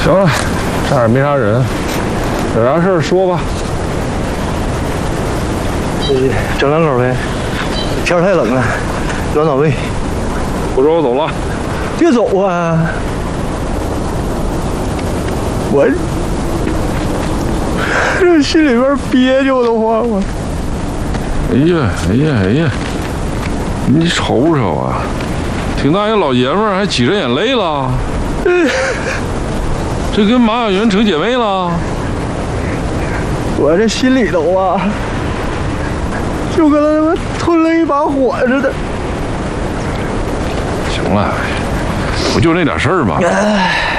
行了，这儿也没啥人，有啥事儿说吧。 整两口呗，天太冷了，暖暖胃。 不说我走了。 别走啊！我这心里边憋屈得慌啊！ 哎呀！你瞅瞅啊，挺大一个老爷们儿还挤着眼泪了。这跟马小云成姐妹了。 我这心里头啊，就跟他妈吞了一把火似的。 行了，不就那点事儿吗？